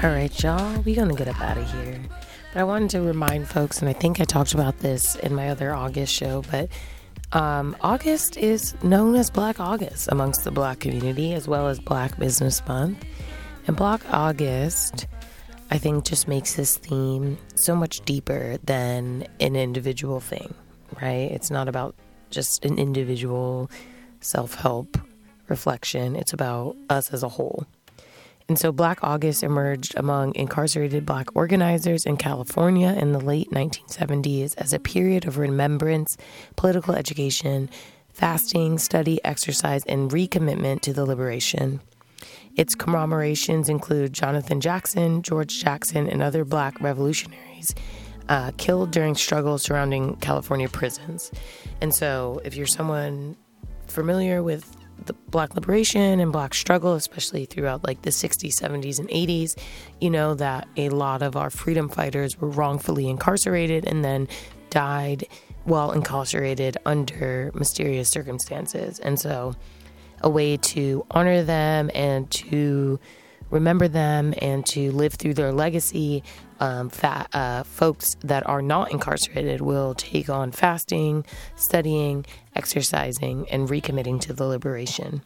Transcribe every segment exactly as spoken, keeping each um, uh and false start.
All right, y'all, we're going to get up out of here. But I wanted to remind folks, and I think I talked about this in my other August show, but um, August is known as Black August amongst the Black community, as well as Black Business Month. And Black August, I think, just makes this theme so much deeper than an individual thing, right? It's not about just an individual self-help reflection. It's about us as a whole. And so Black August emerged among incarcerated Black organizers in California in the late nineteen seventies as a period of remembrance, political education, fasting, study, exercise, and recommitment to the liberation. Its commemorations include Jonathan Jackson, George Jackson, and other Black revolutionaries uh, killed during struggles surrounding California prisons. And so if you're someone familiar with the Black liberation and Black struggle, especially throughout like the sixties, seventies, and eighties, you know that a lot of our freedom fighters were wrongfully incarcerated and then died while incarcerated under mysterious circumstances. And so a way to honor them and to remember them and to live through their legacy, um, fa- uh, folks that are not incarcerated will take on fasting, studying, exercising, and recommitting to the liberation.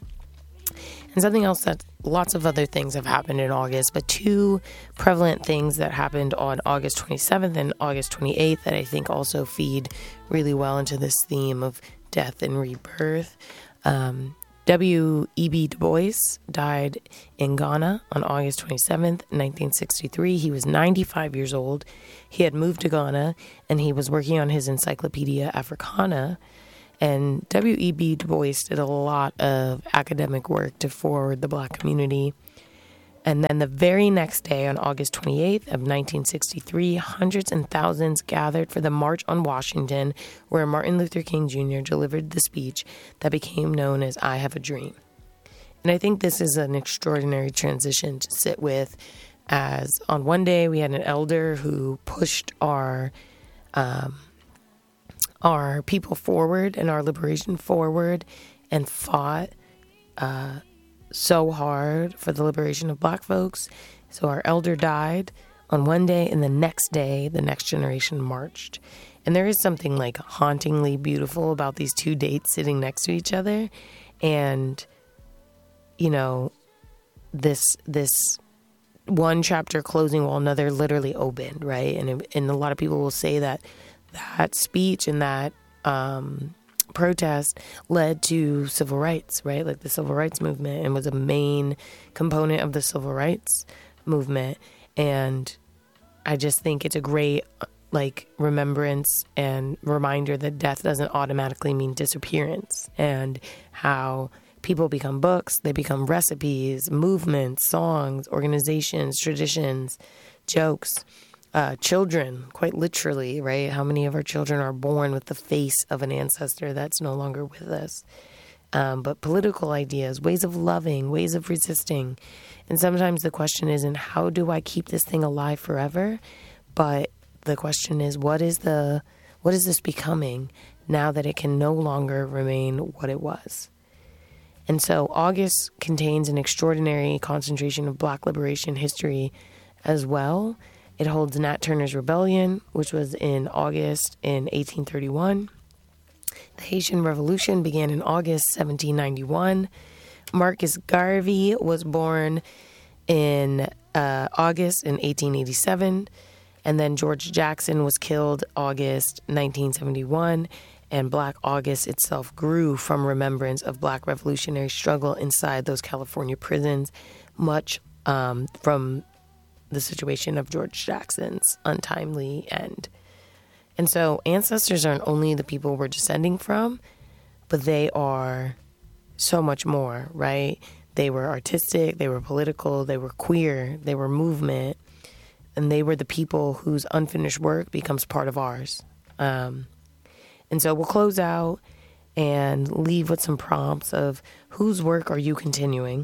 And something else that lots of other things have happened in August, but two prevalent things that happened on August twenty-seventh and August twenty-eighth that I think also feed really well into this theme of death and rebirth. Um, W E B Du Bois died in Ghana on August twenty-seventh, nineteen sixty-three. He was ninety-five years old. He had moved to Ghana, and he was working on his Encyclopedia Africana. And W E B Du Bois did a lot of academic work to forward the Black community. And then the very next day, on August twenty-eighth of nineteen sixty-three, hundreds and thousands gathered for the March on Washington, where Martin Luther King Junior delivered the speech that became known as I Have a Dream. And I think this is an extraordinary transition to sit with, as on one day we had an elder who pushed our um, our people forward and our liberation forward and fought uh so hard for the liberation of Black folks. So our elder died on one day, and the next day, the next generation marched. And there is something like hauntingly beautiful about these two dates sitting next to each other. And, you know, this, this one chapter closing while another literally opened, right? And, and a lot of people will say that that speech and that, um, protest led to civil rights, right? Like the civil rights movement, and was a main component of the civil rights movement. And I just think it's a great, like, remembrance and reminder that death doesn't automatically mean disappearance, and how people become books, they become recipes, movements, songs, organizations, traditions, jokes. Uh, children, quite literally, right? How many of our children are born with the face of an ancestor that's no longer with us? Um, but political ideas, ways of loving, ways of resisting. And sometimes the question isn't, how do I keep this thing alive forever? But the question is, what is the, what is this becoming now that it can no longer remain what it was? And so August contains an extraordinary concentration of Black liberation history as well. It holds Nat Turner's Rebellion, which was in August in eighteen thirty-one. The Haitian Revolution began in August seventeen ninety-one. Marcus Garvey was born in uh, August in eighteen eighty-seven. And then George Jackson was killed August nineteen seventy-one. And Black August itself grew from remembrance of Black revolutionary struggle inside those California prisons, much um, from the situation of George Jackson's untimely end. And so ancestors aren't only the people we're descending from, but they are so much more, right? They were artistic, they were political, they were queer, they were movement, and they were the people whose unfinished work becomes part of ours. Um, and so we'll close out and leave with some prompts of whose work are you continuing?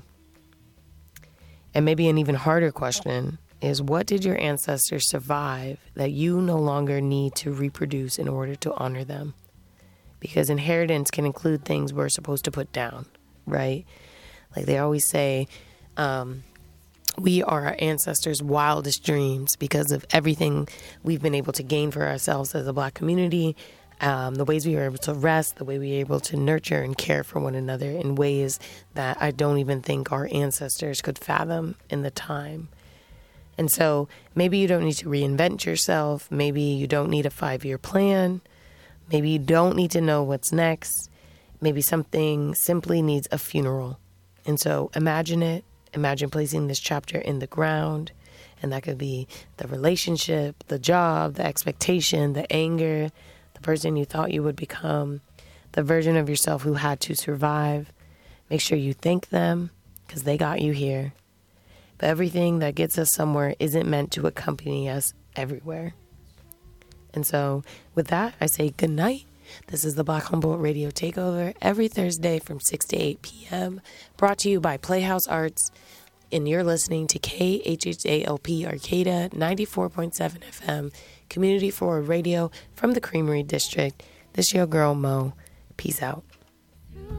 And maybe an even harder question is, what did your ancestors survive that you no longer need to reproduce in order to honor them? Because inheritance can include things we're supposed to put down, right? Like they always say, um, we are our ancestors' wildest dreams because of everything we've been able to gain for ourselves as a Black community, um, the ways we were able to rest, the way we were able to nurture and care for one another in ways that I don't even think our ancestors could fathom in the time. And so maybe you don't need to reinvent yourself. Maybe you don't need a five-year plan. Maybe you don't need to know what's next. Maybe something simply needs a funeral. And so imagine it. Imagine placing this chapter in the ground. And that could be the relationship, the job, the expectation, the anger, the person you thought you would become, the version of yourself who had to survive. Make sure you thank them because they got you here. But everything that gets us somewhere isn't meant to accompany us everywhere. And so with that, I say good night. This is the Black Humboldt Radio Takeover every Thursday from six to eight p.m. brought to you by Playhouse Arts. And you're listening to K H H A L P Arcata ninety-four point seven F M, Community Forward Radio from the Creamery District. This is your girl, Mo. Peace out.